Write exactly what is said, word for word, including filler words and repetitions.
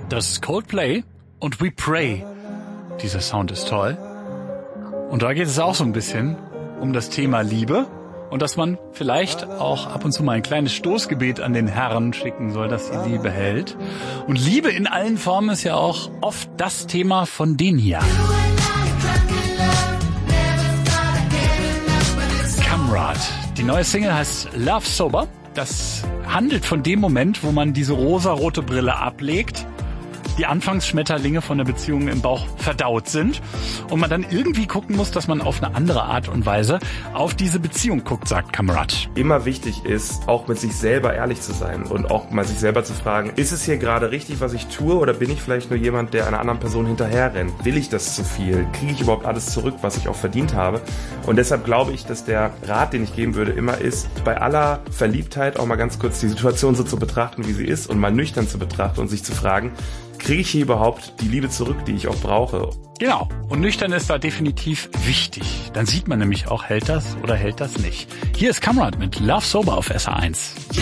Das ist Coldplay und We Pray. Dieser Sound ist toll. Und da geht es auch so ein bisschen um das Thema Liebe und dass man vielleicht auch ab und zu mal ein kleines Stoßgebet an den Herrn schicken soll, dass die Liebe hält. Und Liebe in allen Formen ist ja auch oft das Thema von denen hier. Kamrat. Die neue Single heißt Love Sober. Das handelt von dem Moment, wo man diese rosarote Brille ablegt, die Anfangsschmetterlinge von der Beziehung im Bauch verdaut sind und man dann irgendwie gucken muss, dass man auf eine andere Art und Weise auf diese Beziehung guckt, sagt Kamrat. Immer wichtig ist, auch mit sich selber ehrlich zu sein und auch mal sich selber zu fragen, ist es hier gerade richtig, was ich tue, oder bin ich vielleicht nur jemand, der einer anderen Person hinterherrennt? Will ich das zu viel? Kriege ich überhaupt alles zurück, was ich auch verdient habe? Und deshalb glaube ich, dass der Rat, den ich geben würde, immer ist, bei aller Verliebtheit auch mal ganz kurz die Situation so zu betrachten, wie sie ist, und mal nüchtern zu betrachten und sich zu fragen, kriege ich hier überhaupt die Liebe zurück, die ich auch brauche? Genau. Und nüchtern ist da definitiv wichtig. Dann sieht man nämlich auch, hält das oder hält das nicht. Hier ist Kamrat mit Love Sober auf S R eins.